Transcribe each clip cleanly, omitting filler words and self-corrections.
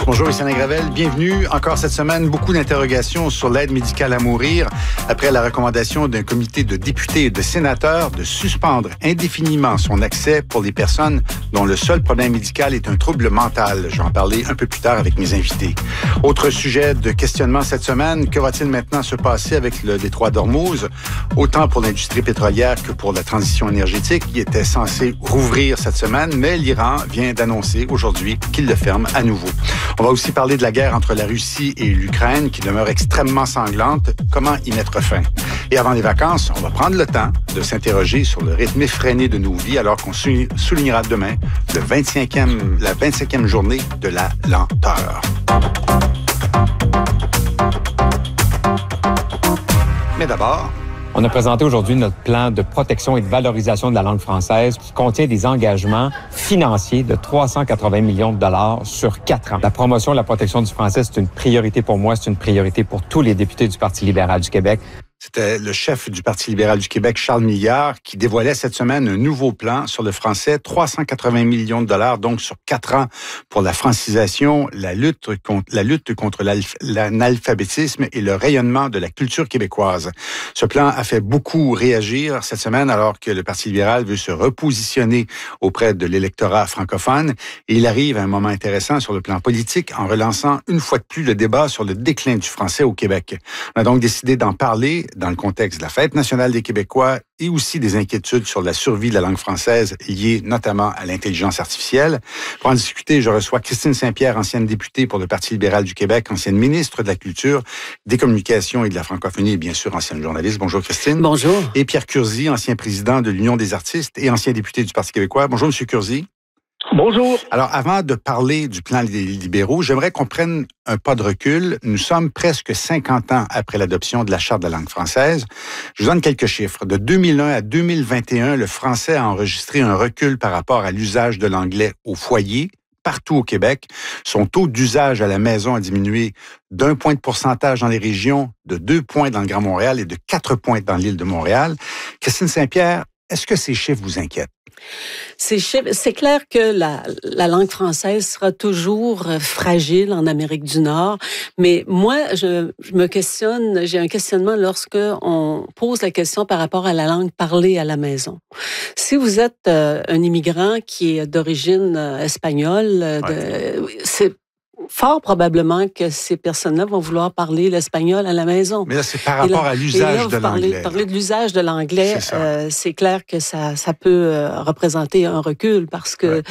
Bonjour, ici Alain Gravel. Bienvenue. Encore cette semaine, beaucoup d'interrogations sur l'aide médicale à mourir après la recommandation d'un comité de députés et de sénateurs de suspendre indéfiniment son accès pour les personnes dont le seul problème médical est un trouble mental. Je vais en parler un peu plus tard avec mes invités. Autre sujet de questionnement cette semaine, que va-t-il maintenant se passer avec le détroit d'Ormuz, autant pour l'industrie pétrolière que pour la transition énergétique, qui était censé rouvrir cette semaine, mais l'Iran vient d'annoncer aujourd'hui qu'il le ferme à nouveau. On va aussi parler de la guerre entre la Russie et l'Ukraine qui demeure extrêmement sanglante. Comment y mettre fin? Et avant les vacances, on va prendre le temps de s'interroger sur le rythme effréné de nos vies alors qu'on soulignera demain la 25e journée de la lenteur. Mais d'abord, on a présenté aujourd'hui notre plan de protection et de valorisation de la langue française qui contient des engagements financiers de 380 millions de dollars sur 4 ans. La promotion et la protection du français, c'est une priorité pour moi, c'est une priorité pour tous les députés du Parti libéral du Québec. C'était le chef du Parti libéral du Québec, Charles Milliard, qui dévoilait cette semaine un nouveau plan sur le français, 380 millions de dollars, donc sur 4 ans, pour la francisation, la lutte contre l'analphabétisme et le rayonnement de la culture québécoise. Ce plan a fait beaucoup réagir cette semaine, alors que le Parti libéral veut se repositionner auprès de l'électorat francophone. Et il arrive à un moment intéressant sur le plan politique en relançant une fois de plus le débat sur le déclin du français au Québec. On a donc décidé d'en parler dans le contexte de la Fête nationale des Québécois et aussi des inquiétudes sur la survie de la langue française liées notamment à l'intelligence artificielle. Pour en discuter, je reçois Christine Saint-Pierre, ancienne députée pour le Parti libéral du Québec, ancienne ministre de la Culture, des Communications et de la francophonie et bien sûr ancienne journaliste. Bonjour Christine. Bonjour. Et Pierre Curzi, ancien président de l'Union des artistes et ancien député du Parti québécois. Bonjour Monsieur Curzi. Bonjour. Alors, avant de parler du plan des libéraux, j'aimerais qu'on prenne un pas de recul. Nous sommes presque 50 ans après l'adoption de la Charte de la langue française. Je vous donne quelques chiffres. De 2001 à 2021, le français a enregistré un recul par rapport à l'usage de l'anglais au foyer, partout au Québec. Son taux d'usage à la maison a diminué d'1 point de pourcentage dans les régions, de 2 points dans le Grand Montréal et de 4 points dans l'île de Montréal. Christine Saint-Pierre, est-ce que ces chiffres vous inquiètent? C'est clair que la langue française sera toujours fragile en Amérique du Nord, mais moi, je me questionne, j'ai un questionnement lorsque on pose la question par rapport à la langue parlée à la maison. Si vous êtes un immigrant qui est d'origine espagnole, c'est fort probablement que ces personnes-là vont vouloir parler l'espagnol à la maison. Mais là, c'est par rapport à l'usage de l'anglais. Parler de l'usage de l'anglais, c'est clair que ça peut représenter un recul parce que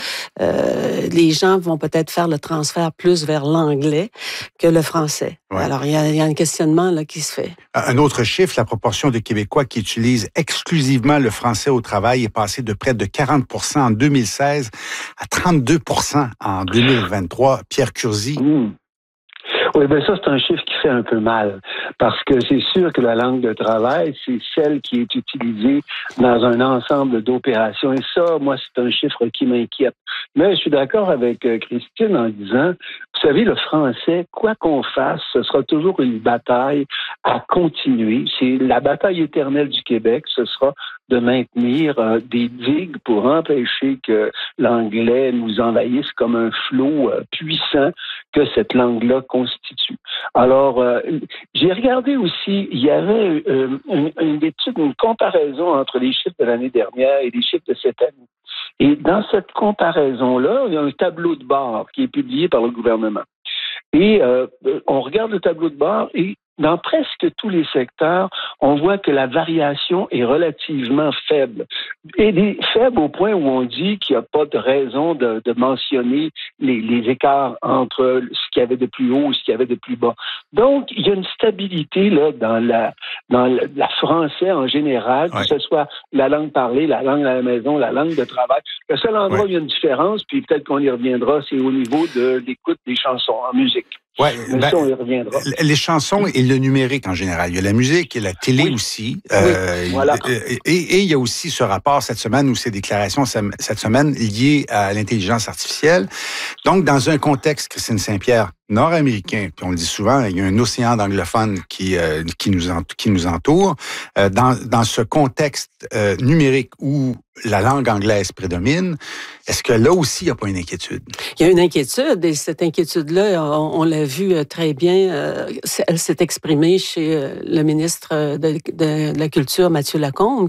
les gens vont peut-être faire le transfert plus vers l'anglais que le français. Ouais. Alors, il y a un questionnement là qui se fait. Un autre chiffre, la proportion de Québécois qui utilisent exclusivement le français au travail est passée de près de 40% en 2016 à 32% en 2023. Pierre Curzi. Oui, bien ça, c'est un chiffre qui fait un peu mal, parce que c'est sûr que la langue de travail, c'est celle qui est utilisée dans un ensemble d'opérations. Et ça, moi, c'est un chiffre qui m'inquiète. Mais je suis d'accord avec Christine en disant, vous savez, le français, quoi qu'on fasse, ce sera toujours une bataille à continuer. C'est la bataille éternelle du Québec, ce sera de maintenir des digues pour empêcher que l'anglais nous envahisse comme un flot puissant que cette langue-là constitue. Alors, j'ai regardé aussi, il y avait une étude, une comparaison entre les chiffres de l'année dernière et les chiffres de cette année. Et dans cette comparaison-là, il y a un tableau de bord qui est publié par le gouvernement. Et on regarde le tableau de bord et dans presque tous les secteurs, on voit que la variation est relativement faible. Et faible au point où on dit qu'il n'y a pas de raison de mentionner les écarts entre ce qu'il y avait de plus haut et ce qu'il y avait de plus bas. Donc, il y a une stabilité là dans la français en général, que ce soit la langue parlée, la langue à la maison, la langue de travail. Le seul endroit où il y a une différence, puis peut-être qu'on y reviendra, c'est au niveau de l'écoute des chansons en musique. Ouais, ça, on y reviendra. Les chansons et le numérique en général. Il y a la musique, il y a la télé aussi. Voilà. Et il y a aussi ce rapport cette semaine ou ces déclarations cette semaine liées à l'intelligence artificielle. Donc, dans un contexte, Christine Saint-Pierre, nord-américain, puis on le dit souvent, il y a un océan d'anglophones qui nous entoure. Dans ce contexte numérique où la langue anglaise prédomine, est-ce que là aussi, il n'y a pas une inquiétude? Il y a une inquiétude, et cette inquiétude-là, on l'a vu très bien, elle s'est exprimée chez le ministre de la Culture, Mathieu Lacombe,